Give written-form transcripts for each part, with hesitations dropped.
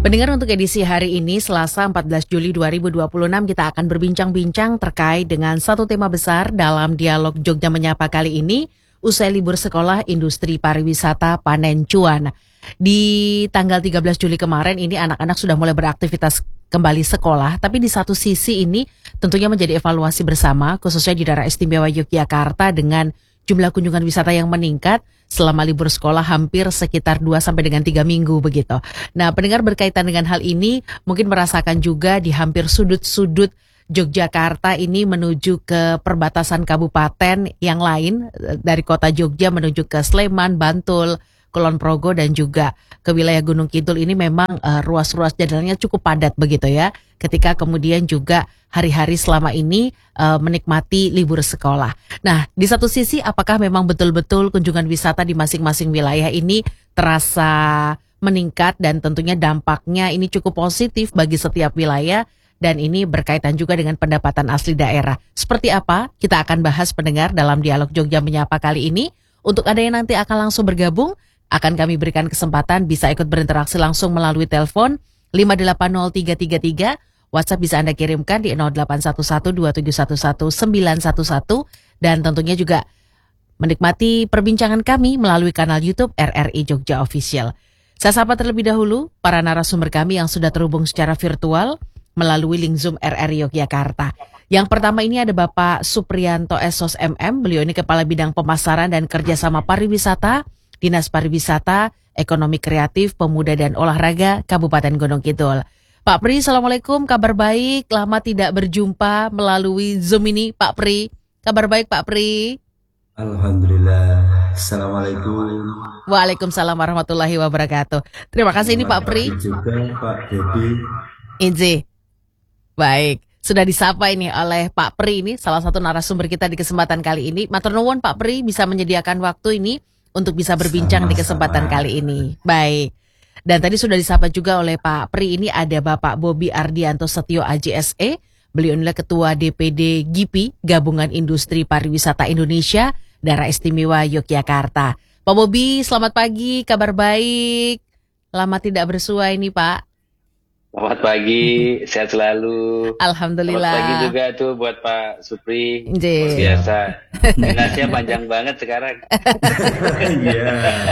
Pendengar, untuk edisi hari ini Selasa 14 Juli 2026 kita akan berbincang-bincang terkait dengan satu tema besar dalam dialog Jogja Menyapa kali ini, usai libur sekolah industri pariwisata panen cuan. Di tanggal 13 Juli kemarin ini anak-anak sudah mulai beraktivitas kembali sekolah, tapi di satu sisi ini tentunya menjadi evaluasi bersama khususnya di daerah istimewa Yogyakarta dengan jumlah kunjungan wisata yang meningkat selama libur sekolah hampir sekitar 2 sampai dengan 3 minggu begitu. Nah, pendengar, berkaitan dengan hal ini mungkin merasakan juga di hampir sudut-sudut Yogyakarta ini menuju ke perbatasan kabupaten yang lain dari kota Jogja menuju ke Sleman, Bantul, Kulon Progo dan juga ke wilayah Gunung Kidul ini memang ruas-ruas jalannya cukup padat begitu ya. Ketika kemudian juga hari-hari selama ini menikmati libur sekolah. Nah, di satu sisi apakah memang betul-betul kunjungan wisata di masing-masing wilayah ini terasa meningkat dan tentunya dampaknya ini cukup positif bagi setiap wilayah dan ini berkaitan juga dengan pendapatan asli daerah. Seperti apa? Kita akan bahas, pendengar, dalam dialog Jogja Menyapa kali ini. Untuk Anda yang nanti akan langsung bergabung, akan kami berikan kesempatan bisa ikut berinteraksi langsung melalui telepon 580333, WhatsApp bisa Anda kirimkan di 081127119111 dan tentunya juga menikmati perbincangan kami melalui kanal YouTube RRI Jogja Official. Saya sapa terlebih dahulu para narasumber kami yang sudah terhubung secara virtual melalui link Zoom RRI Yogyakarta. Yang pertama ini ada Bapak Supriyanto Esos MM, beliau ini Kepala Bidang Pemasaran dan Kerjasama Pariwisata, Dinas Pariwisata, Ekonomi Kreatif, Pemuda dan Olahraga, Kabupaten Gunung Kidul. Pak Pri, Assalamualaikum, kabar baik, lama tidak berjumpa melalui Zoom ini Pak Pri. Kabar baik Pak Pri? Alhamdulillah, Assalamualaikum. Waalaikumsalam warahmatullahi wabarakatuh. Terima kasih ini Pak Pri. Juga Pak Dedi. Inzi, baik. Sudah disapa ini oleh Pak Pri ini, salah satu narasumber kita di kesempatan kali ini. Matur nuwun Pak Pri bisa menyediakan waktu ini untuk bisa berbincang di kesempatan kali ini. Baik. Dan tadi sudah disapa juga oleh Pak Pri, ini ada Bapak Bobi Ardianto Setio AJSE. Beliau adalah Ketua DPD GIPI, Gabungan Industri Pariwisata Indonesia, Daerah Istimewa Yogyakarta. Pak Bobi, selamat pagi, kabar baik. Lama tidak bersua ini Pak. Selamat pagi, sehat selalu. Alhamdulillah. Selamat pagi juga tuh buat Pak Supri. Luar biasa. Dinasnya panjang banget sekarang. Iya.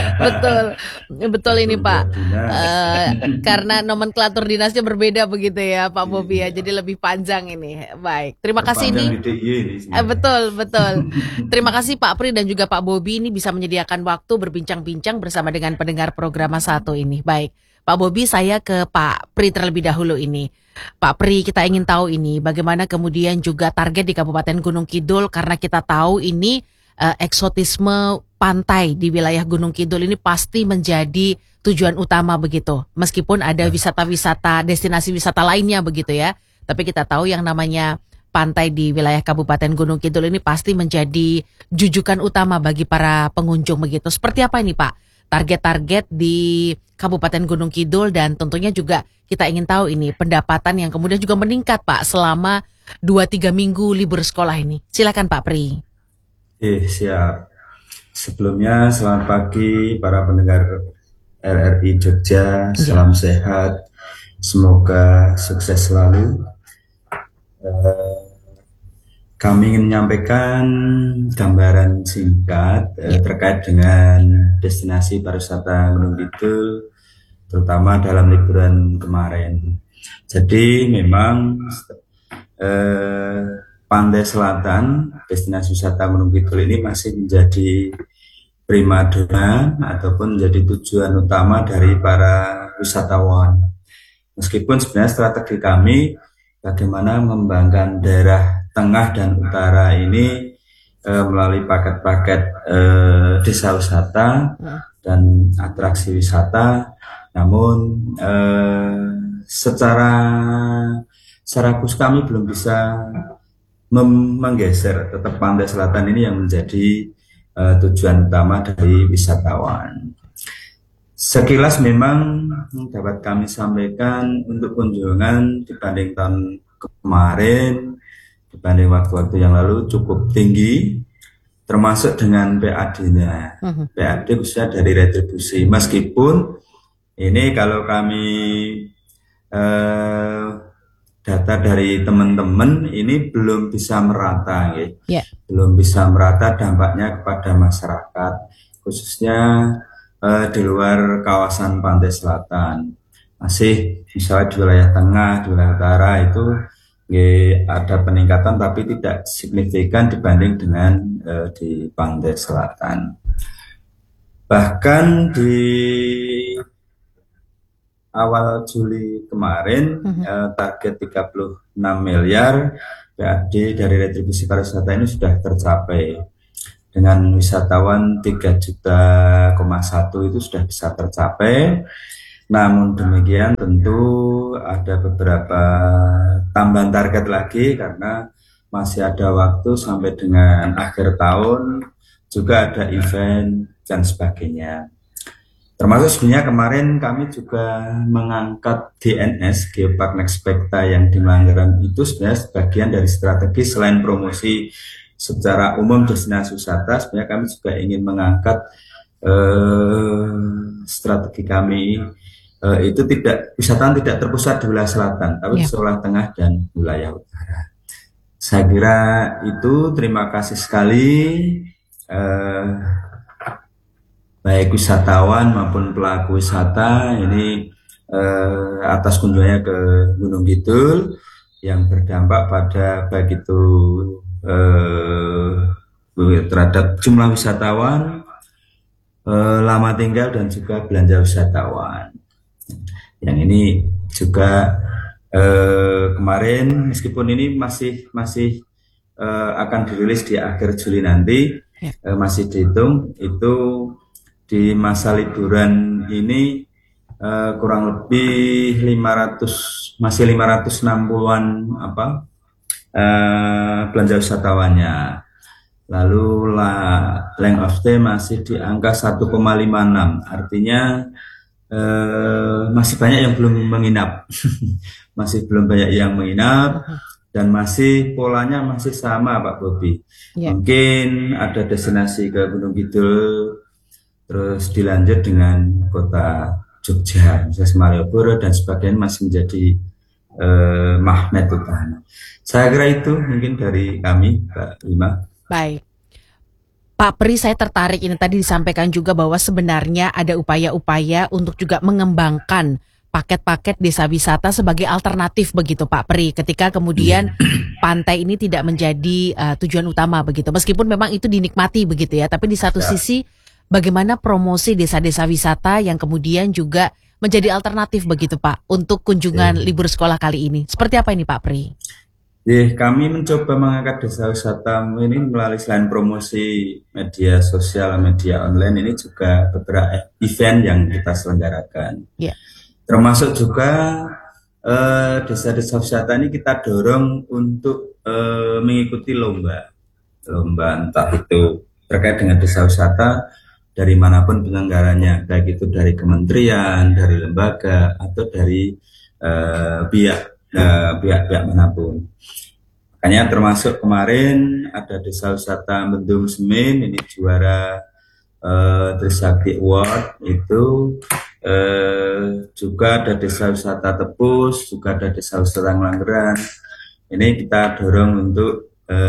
Betul ini Pak. Karena nomenklatur dinasnya berbeda begitu ya Pak Bobi ya. Jadi lebih panjang ini. Baik. Terima kasih ini. Betul. Terima kasih Pak Pri dan juga Pak Bobi ini bisa menyediakan waktu berbincang-bincang bersama dengan pendengar program satu ini. Baik. Pak Bobi, saya ke Pak Pri terlebih dahulu ini. Pak Pri, kita ingin tahu ini bagaimana kemudian juga target di Kabupaten Gunung Kidul, karena kita tahu ini eksotisme pantai di wilayah Gunung Kidul ini pasti menjadi tujuan utama begitu. Meskipun ada wisata-wisata, destinasi wisata lainnya begitu ya. Tapi kita tahu yang namanya pantai di wilayah Kabupaten Gunung Kidul ini pasti menjadi jujukan utama bagi para pengunjung begitu. Seperti apa ini Pak? Target-target di Kabupaten Gunung Kidul dan tentunya juga kita ingin tahu ini pendapatan yang kemudian juga meningkat Pak selama 2-3 minggu libur sekolah ini. Silakan Pak Pri. Siap. Sebelumnya selamat pagi para pendengar RRI Jogja, salam sehat, semoga sukses selalu. Kami ingin menyampaikan gambaran singkat terkait dengan destinasi pariwisata Gunung Kidul, terutama dalam liburan kemarin. Jadi memang pantai selatan, destinasi wisata Gunung Kidul ini masih menjadi primadona ataupun menjadi tujuan utama dari para wisatawan. Meskipun sebenarnya strategi kami bagaimana mengembangkan daerah tengah dan utara ini melalui paket-paket desa wisata dan atraksi wisata, namun secara khusus kami belum bisa menggeser, tetap pantai selatan ini yang menjadi tujuan utama dari wisatawan. Sekilas memang dapat kami sampaikan untuk kunjungan dibanding tahun kemarin, dibanding waktu-waktu yang lalu cukup tinggi, termasuk dengan PAD-nya. PAD khususnya dari retribusi. Meskipun ini kalau kami eh, data dari teman-teman ini belum bisa merata, ya. Ya. Belum bisa merata dampaknya kepada masyarakat, khususnya di luar kawasan pantai selatan. Masih misalnya di wilayah tengah, di wilayah utara itu ada peningkatan tapi tidak signifikan dibanding dengan di pantai selatan. Bahkan di awal Juli kemarin target 36 miliar PAD dari retribusi pariwisata ini sudah tercapai. Dengan wisatawan 3,1 juta itu sudah bisa tercapai. Namun demikian tentu ada beberapa tambahan target lagi karena masih ada waktu sampai dengan akhir tahun, juga ada event dan sebagainya. Termasuk sebenarnya kemarin kami juga mengangkat GNS, Geopark Next Spekta yang di Manggaran itu sebenarnya sebagian dari strategi selain promosi secara umum destinasi wisata, sebenarnya kami juga ingin mengangkat strategi kami itu wisatawan tidak terpusat di wilayah selatan, tapi di wilayah tengah dan wilayah utara. Saya kira itu, terima kasih sekali baik wisatawan maupun pelaku wisata ini atas kunjungannya ke Gunung Kidul yang berdampak pada baik itu terhadap jumlah wisatawan, lama tinggal dan juga belanja wisatawan. Yang ini juga kemarin meskipun ini masih akan dirilis di akhir Juli nanti, masih dihitung itu di masa liburan ini kurang lebih 560-an belanja wisatawannya. Lalu length of stay masih di angka 1,56, artinya masih banyak yang belum menginap. Masih belum banyak yang menginap dan masih polanya masih sama, Pak Bobi. Mungkin ada destinasi ke Gunung Kidul terus dilanjut dengan kota Jogja, misalnya Malioboro dan sebagainya masih menjadi magnet utama. Saya kira itu mungkin dari kami, Pak Bima. Baik. Pak Pri, saya tertarik ini tadi disampaikan juga bahwa sebenarnya ada upaya-upaya untuk juga mengembangkan paket-paket desa wisata sebagai alternatif begitu Pak Pri, ketika kemudian pantai ini tidak menjadi tujuan utama begitu. Meskipun memang itu dinikmati begitu ya, tapi di satu sisi bagaimana promosi desa-desa wisata yang kemudian juga menjadi alternatif begitu Pak untuk kunjungan libur sekolah kali ini. Seperti apa ini Pak Pri? Kami mencoba mengangkat desa wisata ini melalui selain promosi media sosial, media online, ini juga beberapa event yang kita selenggarakan. Termasuk juga desa-desa wisata ini kita dorong untuk mengikuti lomba entah itu terkait dengan desa wisata dari manapun penyelenggaranya, baik itu dari kementerian, dari lembaga, atau dari pihak-pihak manapun. Makanya termasuk kemarin ada desa wisata Mendung Semin, ini juara Trisakti Award itu, juga ada desa wisata Tepus, juga ada desa wisata Ngelanggeran. Ini kita dorong untuk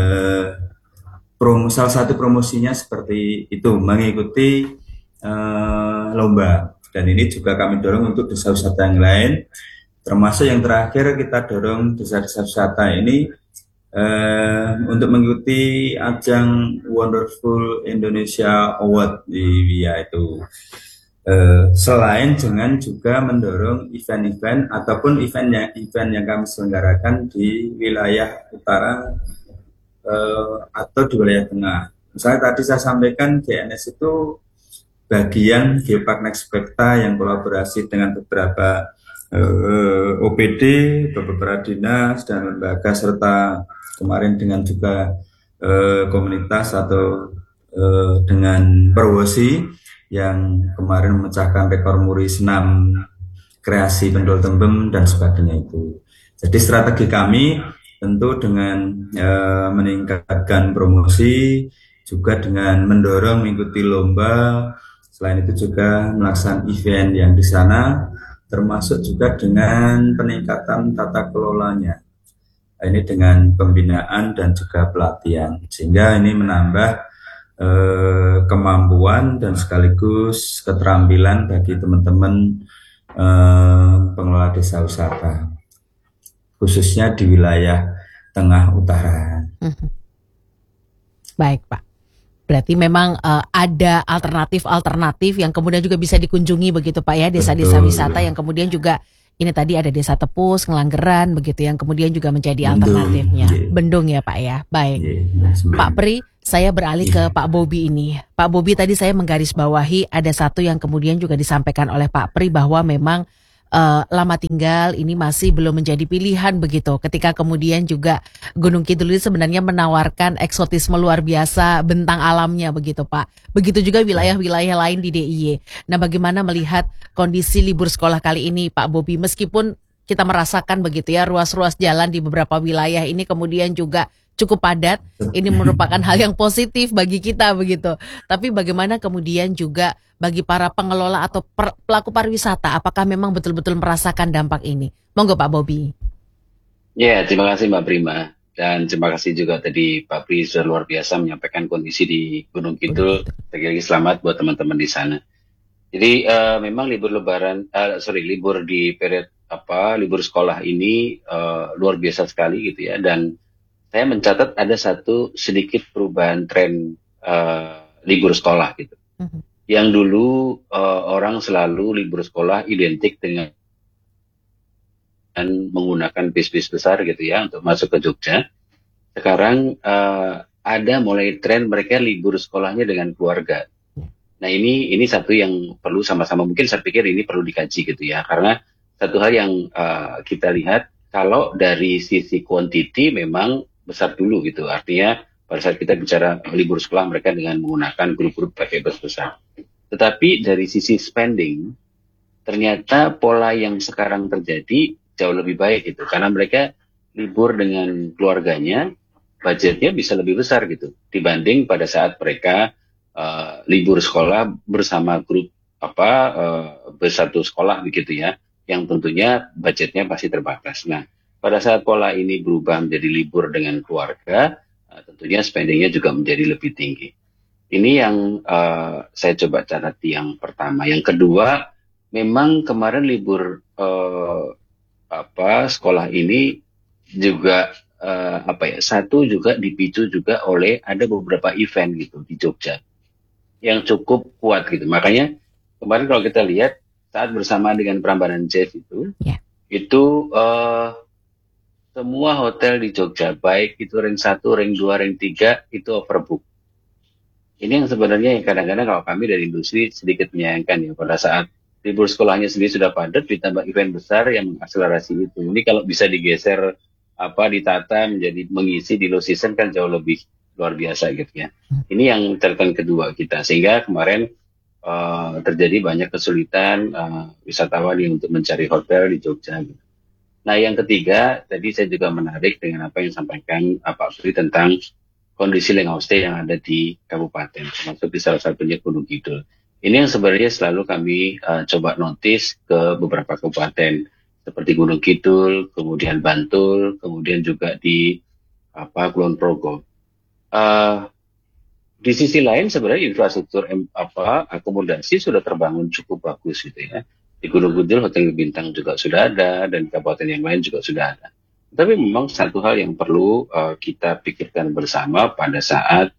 salah satu promosinya seperti itu, mengikuti lomba. Dan ini juga kami dorong untuk desa wisata yang lain. Termasuk yang terakhir kita dorong desa-desa wisata ini untuk mengikuti ajang Wonderful Indonesia Award di WIA itu. Selain dengan juga mendorong event-event ataupun event yang kami selenggarakan di wilayah utara atau di wilayah tengah. Misalnya tadi saya sampaikan GNS itu bagian Geopark Next Spekta yang kolaborasi dengan beberapa OPD, beberapa dinas dan lembaga, serta kemarin dengan juga komunitas atau dengan Perwosi yang kemarin memecahkan rekor muri senam kreasi Pendol Tembem dan sebagainya itu. Jadi strategi kami tentu dengan meningkatkan promosi, juga dengan mendorong mengikuti lomba, selain itu juga melaksanakan event yang di sana, termasuk juga dengan peningkatan tata kelolanya. Ini dengan pembinaan dan juga pelatihan, sehingga ini menambah kemampuan dan sekaligus keterampilan bagi teman-teman pengelola desa wisata, khususnya di wilayah tengah utara. Baik Pak, berarti memang ada alternatif yang kemudian juga bisa dikunjungi begitu Pak ya, desa-desa wisata yang kemudian juga ini tadi ada Desa Tepus, Ngelanggeran begitu yang kemudian juga menjadi alternatifnya. Bendung ya Pak ya. Baik. Pak Pri, saya beralih ke Pak Bobi ini. Pak Bobi, tadi saya menggarisbawahi ada satu yang kemudian juga disampaikan oleh Pak Pri bahwa memang lama tinggal ini masih belum menjadi pilihan begitu. Ketika kemudian juga Gunung Kidul ini sebenarnya menawarkan eksotisme luar biasa, bentang alamnya begitu Pak. Begitu juga wilayah-wilayah lain di DIY. Nah, bagaimana melihat kondisi libur sekolah kali ini Pak Bobi? Meskipun kita merasakan begitu ya, ruas-ruas jalan di beberapa wilayah ini kemudian juga cukup padat, ini merupakan hal yang positif bagi kita begitu. Tapi bagaimana kemudian juga bagi para pengelola atau pelaku pariwisata, apakah memang betul-betul merasakan dampak ini? Monggo Pak Bobi. Ya, terima kasih Mbak Prima. Dan terima kasih juga tadi Pak Pri sudah luar biasa menyampaikan kondisi di Gunung Kidul. Lagi-lagi selamat buat teman-teman di sana. Jadi memang libur di periode libur sekolah ini luar biasa sekali gitu ya. Dan saya mencatat ada satu sedikit perubahan tren libur sekolah gitu. Yang dulu orang selalu libur sekolah identik dengan menggunakan bis-bis besar gitu ya untuk masuk ke Jogja. Sekarang ada mulai tren mereka libur sekolahnya dengan keluarga. Nah ini satu yang perlu sama-sama, mungkin saya pikir ini perlu dikaji gitu ya, karena satu hal yang kita lihat kalau dari sisi kuantiti memang besar dulu gitu, artinya pada saat kita bicara libur sekolah mereka dengan menggunakan grup-grup pakai bus besar. Tetapi dari sisi spending ternyata pola yang sekarang terjadi jauh lebih baik gitu, karena mereka libur dengan keluarganya, budgetnya bisa lebih besar gitu dibanding pada saat mereka libur sekolah bersama grup bersatu sekolah begitu ya, yang tentunya budgetnya pasti terbatas. Nah, pada saat pola ini berubah menjadi libur dengan keluarga, tentunya spendingnya juga menjadi lebih tinggi. Ini yang saya coba catati yang pertama. Yang kedua, memang kemarin libur sekolah ini juga satu juga dipicu juga oleh ada beberapa event gitu di Jogja yang cukup kuat gitu. Makanya kemarin kalau kita lihat saat bersama dengan Prambanan Jazz itu semua hotel di Jogja, baik itu ring 1, ring 2, ring 3 itu overbook. Ini yang sebenarnya yang kadang-kadang kalau kami dari industri sedikit menyayangkan ya, pada saat libur sekolahnya sendiri sudah padat ditambah event besar yang mengakselerasi itu. Ini kalau bisa digeser ditata menjadi mengisi di low season kan jauh lebih luar biasa gitu ya. Ini yang catatan kedua kita, sehingga kemarin terjadi banyak kesulitan wisatawan yang untuk mencari hotel di Jogja gitu. Nah yang ketiga, tadi saya juga menarik dengan apa yang disampaikan Pak Suri tentang kondisi Lengau Stay yang ada di kabupaten, termasuk di salah satunya Gunung Kidul. Ini yang sebenarnya selalu kami coba notice ke beberapa kabupaten seperti Gunung Kidul, kemudian Bantul, kemudian juga di Kulon Progo. Di sisi lain sebenarnya infrastruktur akomodasi sudah terbangun cukup bagus gitu ya. Di Gunung Kidul hotel bintang juga sudah ada dan kabupaten yang lain juga sudah ada. Tapi memang satu hal yang perlu kita pikirkan bersama pada saat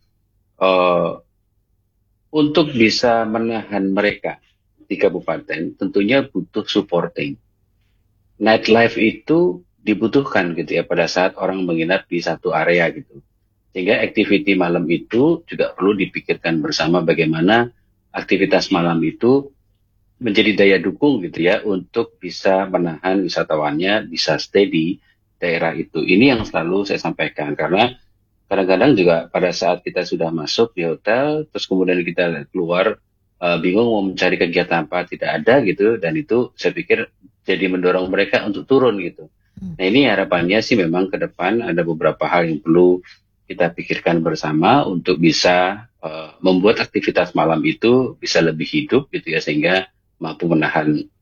untuk bisa menahan mereka di kabupaten tentunya butuh supporting. Nightlife itu dibutuhkan gitu ya pada saat orang menginap di satu area gitu. Sehingga activity malam itu juga perlu dipikirkan bersama bagaimana aktivitas malam itu menjadi daya dukung gitu ya untuk bisa menahan wisatawannya bisa stay di daerah itu. Ini yang selalu saya sampaikan karena kadang-kadang juga pada saat kita sudah masuk di hotel terus kemudian kita keluar bingung mau mencari kegiatan apa tidak ada gitu, dan itu saya pikir jadi mendorong mereka untuk turun gitu. Nah ini harapannya sih memang ke depan ada beberapa hal yang perlu kita pikirkan bersama untuk bisa membuat aktivitas malam itu bisa lebih hidup gitu ya, sehingga mampu menahan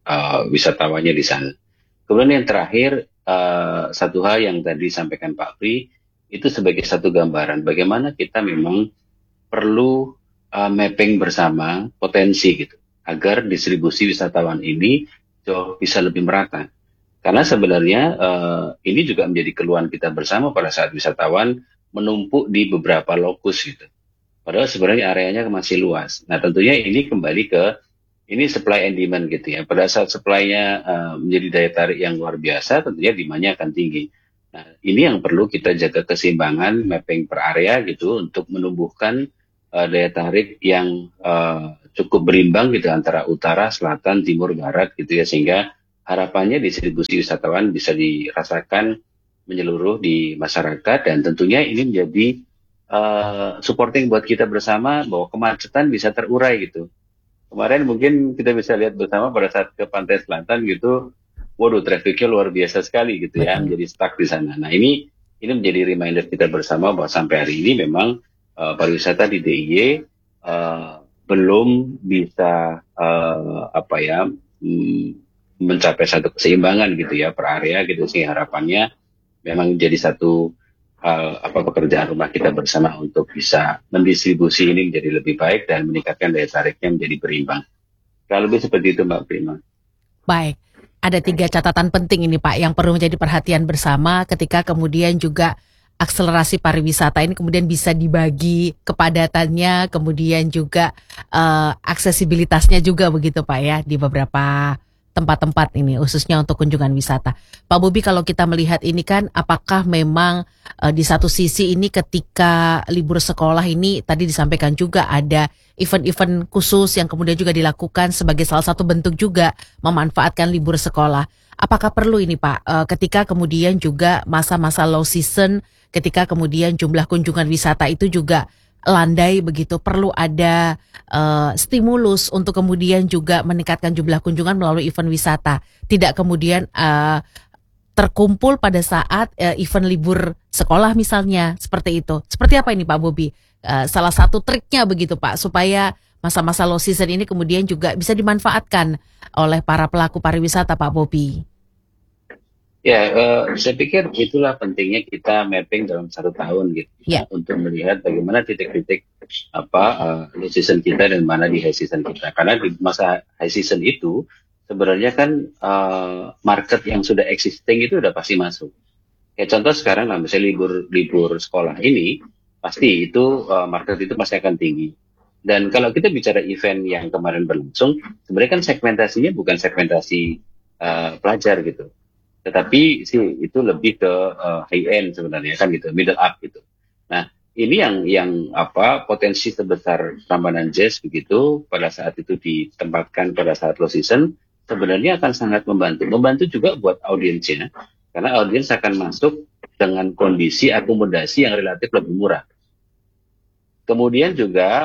wisatawannya di sana. Kemudian yang terakhir, satu hal yang tadi disampaikan Pak Pri, itu sebagai satu gambaran bagaimana kita memang perlu mapping bersama potensi gitu, agar distribusi wisatawan ini jauh bisa lebih merata. Karena sebenarnya ini juga menjadi keluhan kita bersama pada saat wisatawan menumpuk di beberapa lokus gitu. Padahal sebenarnya areanya masih luas. Nah tentunya ini kembali ke ini supply and demand gitu ya. Pada saat supply-nya menjadi daya tarik yang luar biasa, tentunya demand-nya akan tinggi. Nah ini yang perlu kita jaga keseimbangan mapping per area gitu untuk menumbuhkan daya tarik yang cukup berimbang gitu antara utara, selatan, timur, barat gitu ya, sehingga harapannya distribusi wisatawan bisa dirasakan menyeluruh di masyarakat, dan tentunya ini menjadi supporting buat kita bersama bahwa kemacetan bisa terurai gitu. Kemarin mungkin kita bisa lihat bersama pada saat ke Pantai Selatan gitu, waduh trafficnya luar biasa sekali gitu ya, Betul. menjadi stuck di sana. Nah ini menjadi reminder kita bersama bahwa sampai hari ini memang pariwisata di DIY belum bisa mencapai satu keseimbangan gitu ya per area gitu, sih harapannya memang jadi satu pekerjaan rumah kita bersama untuk bisa mendistribusi ini menjadi lebih baik dan meningkatkan daya tariknya menjadi berimbang. Kalau lebih seperti itu Mbak Prima. Baik, ada 3 catatan penting ini Pak yang perlu menjadi perhatian bersama ketika kemudian juga akselerasi pariwisata ini kemudian bisa dibagi kepadatannya, kemudian juga aksesibilitasnya juga begitu Pak ya di beberapa tempat-tempat ini khususnya untuk kunjungan wisata. Pak Bobi, kalau kita melihat ini kan apakah memang di satu sisi ini ketika libur sekolah ini tadi disampaikan juga ada event-event khusus yang kemudian juga dilakukan sebagai salah satu bentuk juga memanfaatkan libur sekolah. Apakah perlu ini Pak ketika kemudian juga masa-masa low season, ketika kemudian jumlah kunjungan wisata itu juga landai begitu, perlu ada stimulus untuk kemudian juga meningkatkan jumlah kunjungan melalui event wisata, tidak kemudian terkumpul pada saat event libur sekolah misalnya, seperti itu. Seperti apa ini Pak Bobi? Salah satu triknya begitu Pak, supaya masa-masa low season ini kemudian juga bisa dimanfaatkan oleh para pelaku pariwisata Pak Bobi. Ya, saya pikir itulah pentingnya kita mapping dalam 1 tahun gitu ya, untuk melihat bagaimana titik-titik low season kita dan mana di high season kita. Karena di masa high season itu sebenarnya kan market yang sudah existing itu udah pasti masuk. Kayak contoh sekarang lah, misalnya libur sekolah ini pasti itu market itu pasti akan tinggi. Dan kalau kita bicara event yang kemarin berlangsung, sebenarnya kan segmentasinya bukan segmentasi pelajar gitu, tetapi sih itu lebih ke high end sebenarnya kan gitu, middle up gitu. Nah ini yang potensi sebesar Prambanan Jazz begitu pada saat itu ditempatkan pada saat low season sebenarnya akan sangat membantu juga buat audiensnya, karena audiens akan masuk dengan kondisi akomodasi yang relatif lebih murah. Kemudian juga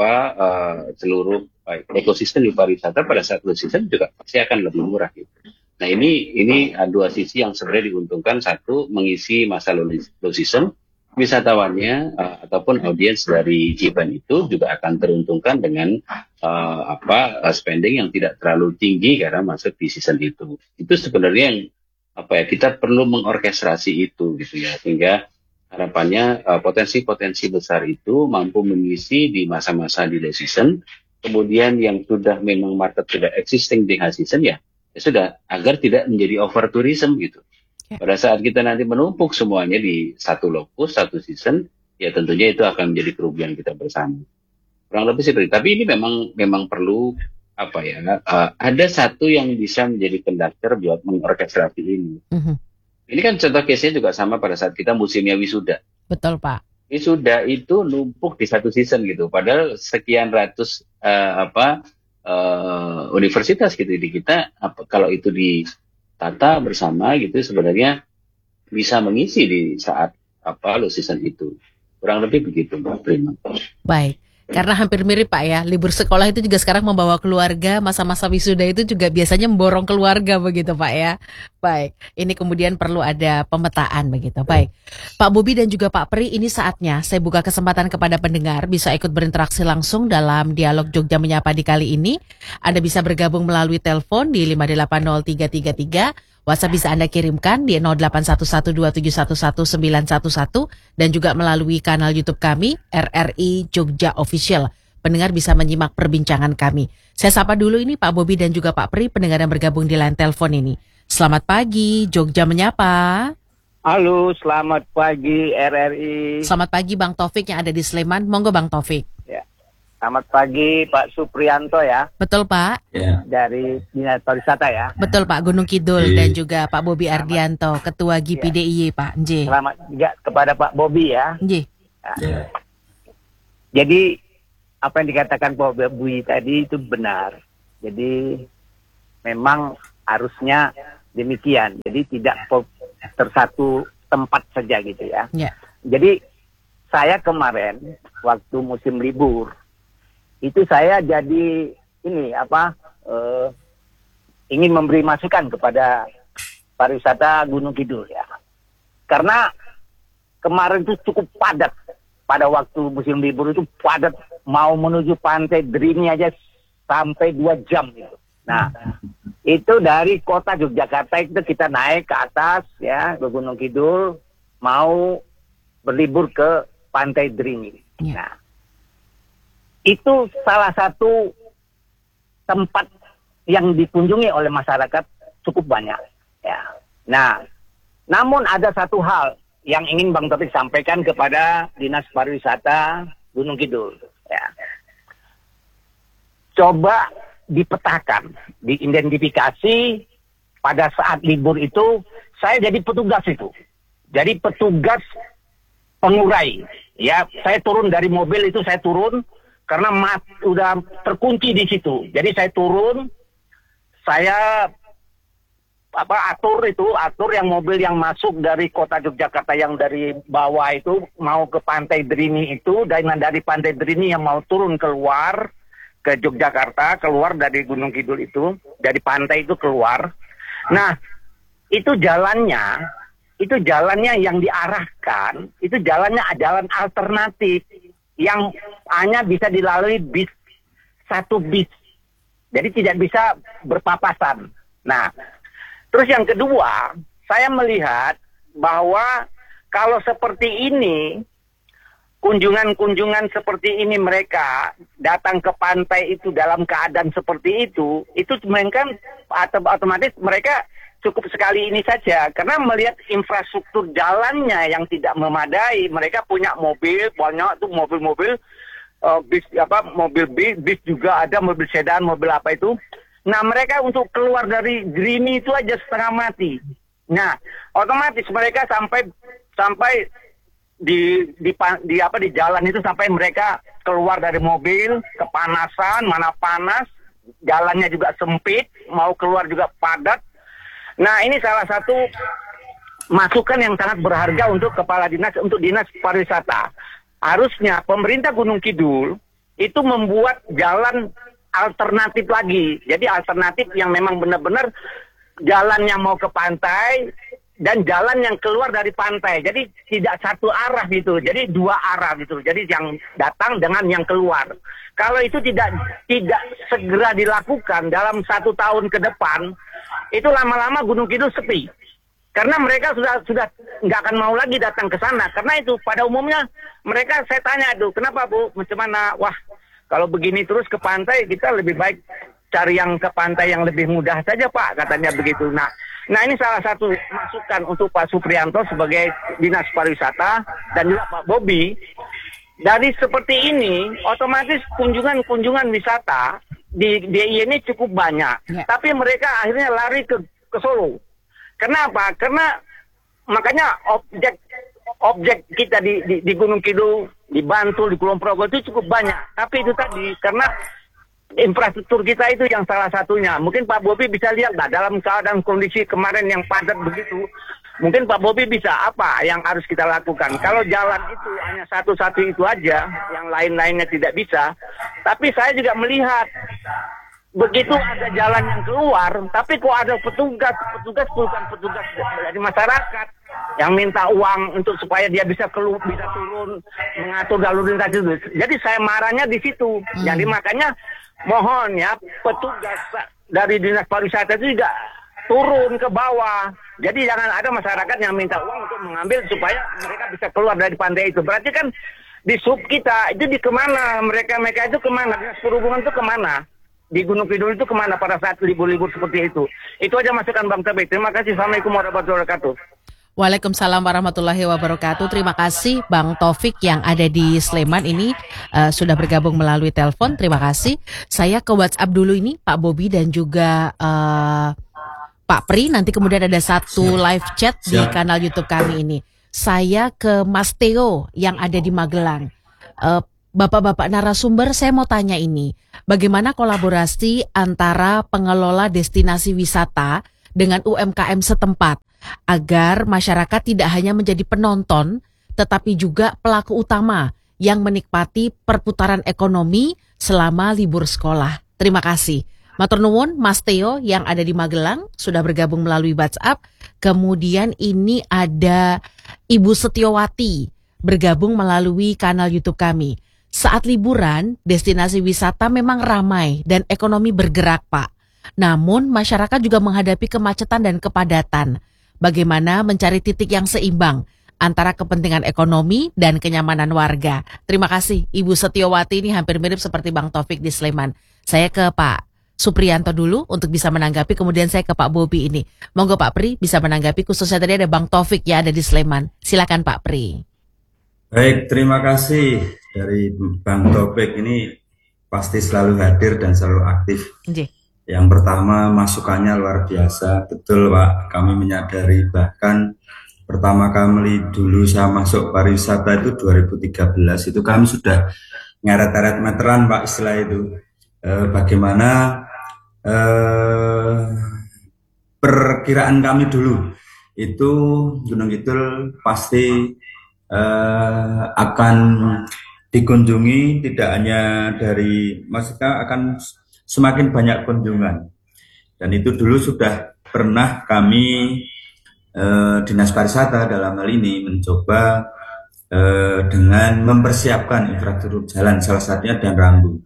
seluruh ekosistem di pariwisata pada saat low season juga pasti akan lebih murah gitu. Nah ini 2 sisi yang sebenarnya diuntungkan. Satu, mengisi masa low season, wisatawannya ataupun audiens dari event itu juga akan teruntungkan dengan spending yang tidak terlalu tinggi karena masuk di season itu. Itu sebenarnya yang kita perlu mengorkestrasi itu gitu ya, sehingga harapannya potensi-potensi besar itu mampu mengisi di masa-masa di low season. Kemudian yang sudah memang market sudah existing di high season ya sudah, agar tidak menjadi over tourism gitu. Pada saat kita nanti menumpuk semuanya di satu lokus, satu season, ya tentunya itu akan menjadi kerugian kita bersama. Kurang lebih seperti itu. Tapi ini memang perlu ada satu yang bisa menjadi conductor buat mengorkestrasi ini. Ini kan contoh case-nya juga sama pada saat kita musimnya wisuda. Betul Pak. Wisuda itu numpuk di satu season gitu. Padahal sekian ratus universitas gitu di kita, kalau itu ditata bersama gitu sebenarnya bisa mengisi di saat low season itu. Kurang lebih begitu Mbak Prima. Baik. Karena hampir mirip Pak ya, libur sekolah itu juga sekarang membawa keluarga, masa-masa wisuda itu juga biasanya memborong keluarga begitu Pak ya. Baik, ini kemudian perlu ada pemetaan begitu. Baik, Pak Bobi dan juga Pak Pri, ini saatnya saya buka kesempatan kepada pendengar bisa ikut berinteraksi langsung dalam dialog Jogja Menyapa di kali ini. Anda bisa bergabung melalui telepon di 580333, WhatsApp bisa Anda kirimkan di 0811271111 dan juga melalui kanal YouTube kami RRI Jogja Official. Pendengar bisa menyimak perbincangan kami. Saya sapa dulu ini Pak Bobi dan juga Pak Pri, pendengar yang bergabung di line telepon ini. Selamat pagi, Jogja Menyapa. Halo, selamat pagi RRI. Selamat pagi Bang Taufik yang ada di Sleman. Monggo Bang Taufik. Ya. Selamat pagi Pak Suprianto ya. Betul Pak. Ya. Dari Dinas Pariwisata ya. Betul Pak Gunung Kidul dan juga Pak Bobi Ardianto, Ketua GPDIY Pak. Nji. Selamat juga kepada Pak Bobi ya. Nji. Ya. Jadi apa yang dikatakan Pak Bobi tadi itu benar. Jadi memang harusnya demikian. Jadi tidak tersatu tempat saja gitu ya. Ya. Jadi saya kemarin waktu musim libur itu saya jadi ingin memberi masukan kepada pariwisata Gunung Kidul ya. Karena kemarin itu cukup padat pada waktu musim libur itu padat, mau menuju pantai Drini aja sampai 2 jam gitu. Nah, itu dari kota Yogyakarta itu kita naik ke atas ya ke Gunung Kidul mau berlibur ke pantai Drini. Ya. Nah, itu salah satu tempat yang dikunjungi oleh masyarakat cukup banyak. Ya. Nah, namun ada satu hal yang ingin Bang Taufik sampaikan kepada Dinas Pariwisata Gunung Kidul. Ya. Coba dipetakan, diidentifikasi pada saat libur itu, saya jadi petugas itu. Jadi petugas pengurai. Ya, saya turun dari mobil itu, saya turun karena udah terkunci di situ. Jadi saya turun, saya atur yang mobil yang masuk dari kota Yogyakarta yang dari bawah itu mau ke pantai Drini itu, dan dari pantai Drini yang mau turun keluar ke Yogyakarta, keluar dari Gunung Kidul itu, dari pantai itu keluar. Nah, itu jalannya yang diarahkan, itu jalan alternatif yang hanya bisa dilalui satu bis. Jadi tidak bisa berpapasan. Nah, terus yang kedua, saya melihat bahwa kalau seperti ini, kunjungan seperti ini mereka datang ke pantai itu dalam keadaan seperti itu mereka otomatis mereka cukup sekali ini saja, karena melihat infrastruktur jalannya yang tidak memadai. Mereka punya mobil banyak tuh, mobil bis juga ada, mobil sedan, mobil apa itu. Nah, mereka untuk keluar dari Drini itu aja setengah mati. Nah, otomatis mereka sampai di jalan itu, sampai mereka keluar dari mobil kepanasan, mana panas, jalannya juga sempit, mau keluar juga padat. Nah, ini salah satu masukan yang sangat berharga untuk kepala dinas, untuk Dinas Pariwisata. Harusnya pemerintah Gunung Kidul itu membuat jalan alternatif lagi. Jadi alternatif yang memang benar-benar jalan yang mau ke pantai dan jalan yang keluar dari pantai. Jadi tidak satu arah gitu. Jadi 2 arah gitu. Jadi yang datang dengan yang keluar. Kalau itu tidak segera dilakukan dalam 1 tahun ke depan, itu lama-lama Gunung Kidul sepi. Karena mereka sudah nggak akan mau lagi datang ke sana. Karena itu pada umumnya mereka, saya tanya itu, kenapa Bu, macam mana? Wah, kalau begini terus ke pantai, kita lebih baik cari yang ke pantai yang lebih mudah saja Pak, katanya begitu. Nah ini salah satu masukan untuk Pak Suprianto sebagai Dinas Pariwisata dan juga Pak Bobi. Dari seperti ini, otomatis kunjungan wisata di DIY ini cukup banyak. Ya. Tapi mereka akhirnya lari ke Solo. Kenapa? Karena makanya objek kita di Gunung Kidul, di Bantul, di Kulon Progo itu cukup banyak. Tapi itu tadi, karena infrastruktur kita itu yang salah satunya. Mungkin Pak Bobi bisa lihat, dalam keadaan kondisi kemarin yang padat begitu, Mungkin Pak Bobi bisa apa yang harus kita lakukan? Kalau jalan itu hanya satu-satu itu aja, yang lain-lainnya tidak bisa. Tapi saya juga melihat begitu ada jalan yang keluar, tapi kok ada petugas bukan petugas dari masyarakat yang minta uang untuk supaya dia bisa turun mengatur jalur lintas itu. Jadi saya marahnya di situ. Jadi makanya mohon ya petugas dari Dinas Pariwisata itu juga turun ke bawah. Jadi jangan ada masyarakat yang minta uang untuk mengambil supaya mereka bisa keluar dari pantai itu. Berarti kan di sub kita itu di kemana? Mereka itu kemana? Dinas Perhubungan itu kemana? Di Gunung Kidul itu kemana pada saat libur-libur seperti itu? Itu aja masukan Bang Tobik. Terima kasih. Assalamualaikum warahmatullahi wabarakatuh. Waalaikumsalam warahmatullahi wabarakatuh. Terima kasih Bang Taufik yang ada di Sleman ini sudah bergabung melalui telepon. Terima kasih. Saya ke WhatsApp dulu ini Pak Bobi dan juga Pak Pri. Nanti kemudian ada satu live chat di kanal YouTube kami ini. Saya ke Mas Theo yang ada di Magelang. Bapak-bapak narasumber, saya mau tanya ini. Bagaimana kolaborasi antara pengelola destinasi wisata dengan UMKM setempat agar masyarakat tidak hanya menjadi penonton, tetapi juga pelaku utama yang menikmati perputaran ekonomi selama libur sekolah. Terima kasih. Matur nuwun Mas Theo yang ada di Magelang sudah bergabung melalui WhatsApp. Kemudian ini ada Ibu Setiawati bergabung melalui kanal YouTube kami. Saat liburan, destinasi wisata memang ramai dan ekonomi bergerak, Pak. Namun masyarakat juga menghadapi kemacetan dan kepadatan. Bagaimana mencari titik yang seimbang antara kepentingan ekonomi dan kenyamanan warga. Terima kasih Ibu Setiawati, ini hampir mirip seperti Bang Taufik di Sleman. Saya ke Pak Supriyanto dulu untuk bisa menanggapi, kemudian saya ke Pak Bobi ini. Monggo Pak Pri bisa menanggapi, khususnya tadi ada Bang Taufik ya ada di Sleman. Silakan Pak Pri. Baik, terima kasih dari Bang Taufik ini pasti selalu hadir dan selalu aktif. Yang pertama masukannya luar biasa, betul Pak, kami menyadari bahkan pertama kali dulu saya masuk pariwisata itu 2013, itu kami sudah ngeret-ngeret meteran Pak istilah itu. Bagaimana perkiraan kami dulu itu Gunung Kidul pasti akan dikunjungi tidak hanya dari maksudnya akan semakin banyak kunjungan, dan itu dulu sudah pernah kami Dinas Pariwisata dalam hal ini mencoba dengan mempersiapkan infrastruktur jalan, salah satunya dan Rambu.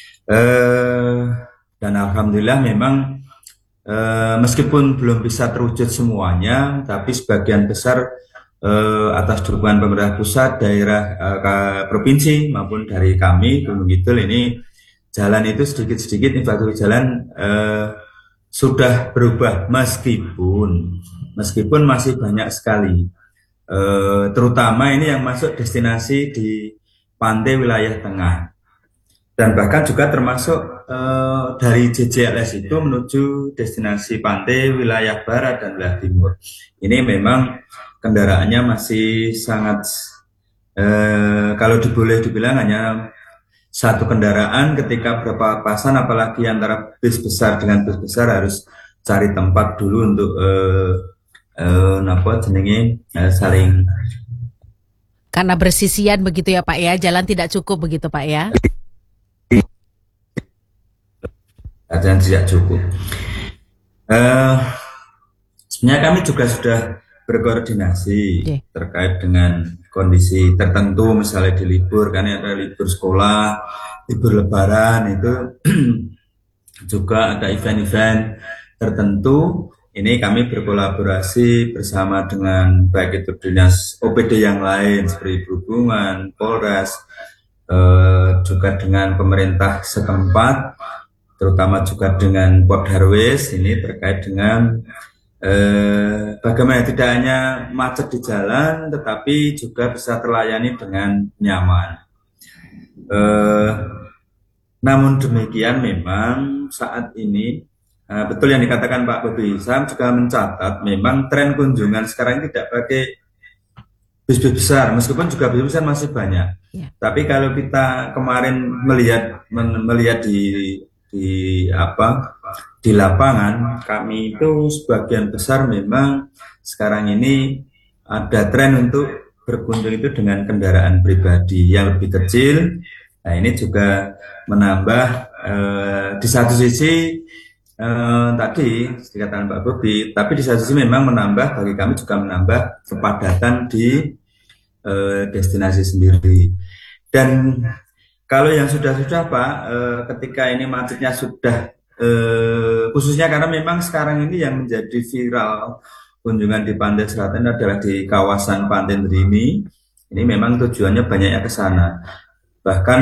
Dan alhamdulillah memang meskipun belum bisa terwujud semuanya, tapi sebagian besar atas dukungan pemerintah pusat, daerah, provinsi maupun dari kami Gunung Kidul ini jalan itu sedikit-sedikit infrastruktur jalan sudah berubah meskipun masih banyak sekali, terutama ini yang masuk destinasi di pantai wilayah tengah. Dan bahkan juga termasuk dari JJLS itu menuju destinasi pantai wilayah barat dan wilayah timur. Ini memang kendaraannya masih sangat, kalau boleh dibilang hanya satu kendaraan ketika berapa pasan, apalagi antara bis besar dengan bis besar harus cari tempat dulu untuk saling. Karena bersisian begitu ya Pak ya, jalan tidak cukup begitu Pak ya. Dan tidak cukup. Sebenarnya kami juga sudah berkoordinasi terkait dengan kondisi tertentu, misalnya di libur, kan ada libur sekolah, libur lebaran itu juga ada event-event tertentu. Ini kami berkolaborasi bersama dengan baik itu dinas OPD yang lain seperti Perhubungan, Polres, juga dengan pemerintah setempat, terutama juga dengan Podharwes ini terkait dengan bagaimana tidak hanya macet di jalan tetapi juga bisa terlayani dengan nyaman. Namun demikian memang saat ini betul yang dikatakan Pak Bobi, saya juga mencatat memang tren kunjungan sekarang tidak pakai bis-bis besar, meskipun juga bis besar masih banyak. Tapi kalau kita kemarin melihat di di lapangan kami itu sebagian besar memang sekarang ini ada tren untuk berkunjung itu dengan kendaraan pribadi yang lebih kecil. Nah ini juga menambah di satu sisi tadi dikatakan Pak Bobi, tapi di satu sisi memang menambah, bagi kami juga menambah kepadatan di destinasi sendiri. Dan kalau yang sudah-sudah Pak, ketika ini macetnya sudah khususnya karena memang sekarang ini yang menjadi viral kunjungan di Pantai Selatan adalah di kawasan Pantai Drini. Ini memang tujuannya banyaknya ke sana. Bahkan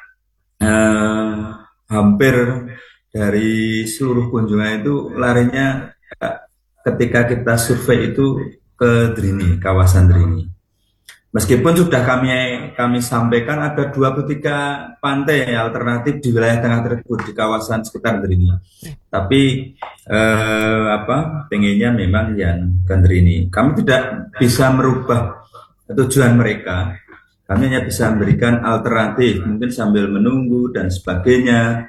hampir dari seluruh kunjungan itu larinya ketika kita survei itu ke Drini, kawasan Drini. Meskipun sudah kami sampaikan ada 23 pantai alternatif di wilayah tengah tersebut di kawasan sekitar Drini. Tapi pengennya memang yang ke Drini. Kami tidak bisa merubah tujuan mereka. Kami hanya bisa memberikan alternatif, mungkin sambil menunggu dan sebagainya,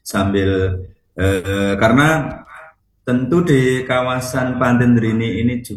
sambil karena tentu di kawasan Pantai Drini ini juga